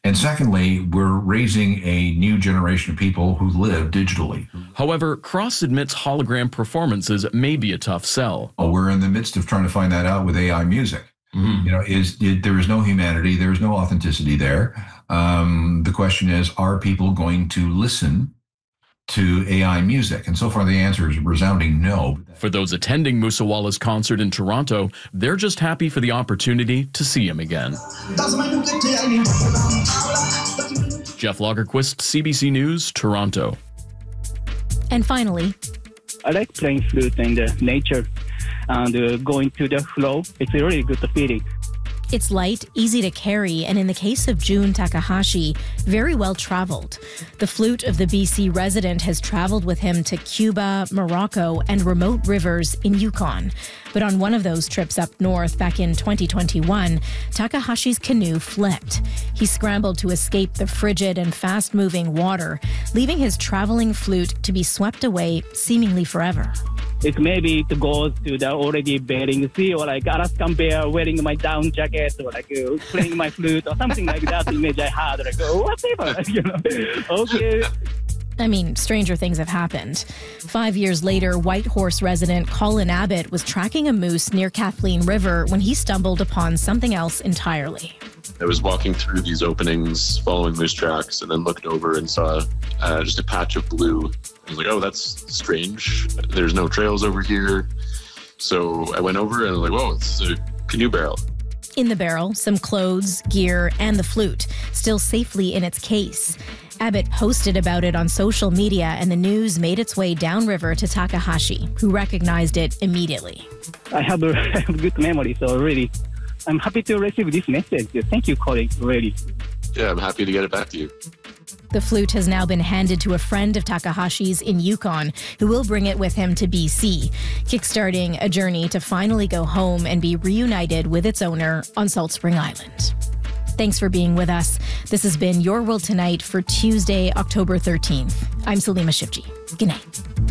And secondly, we're raising a new generation of people who live digitally. However, Cross admits hologram performances may be a tough sell. We're in the midst of trying to find that out with AI music. You know, there is no humanity, there is no authenticity there. The question is, are people going to listen to AI music? And so far, the answer is a resounding no. For those attending Musawala's concert in Toronto, they're just happy for the opportunity to see him again. Jeff Lagerquist, CBC News, Toronto. And finally, I like playing flute in the nature and going to the flow. It's a really good feeling. it's light, easy to carry, and in the case of Jun Takahashi, very well traveled. The flute of the BC resident has traveled with him to Cuba, Morocco, and remote rivers in Yukon. But on one of those trips up north back in 2021, Takahashi's canoe flipped. He scrambled to escape the frigid and fast-moving water, leaving his traveling flute to be swept away seemingly forever. It may be to go to the already Bering Sea or like Alaskan bear wearing my down jacket or like playing my flute or something like that image I had. Like, whatever, Okay. I mean, stranger things have happened. 5 years later, Whitehorse resident Colin Abbott was tracking a moose near Kathleen River when he stumbled upon something else entirely. I was walking through these openings, following moose tracks, and then looked over and saw just a patch of blue. I was like, oh, that's strange. There's no trails over here. So I went over and I was like, whoa, it's a canoe barrel. In the barrel, some clothes, gear, and the flute, still safely in its case. Abbott posted about it on social media, and the news made its way downriver to Takahashi, who recognized it immediately. I have a good memory, so really, I'm happy to receive this message. Thank you, Colin, really. Yeah, I'm happy to get it back to you. The flute has now been handed to a friend of Takahashi's in Yukon, who will bring it with him to BC, kickstarting a journey to finally go home and be reunited with its owner on Salt Spring Island. Thanks for being with us. This has been Your World Tonight for Tuesday, October 13th. I'm Salima Shivji. Good night.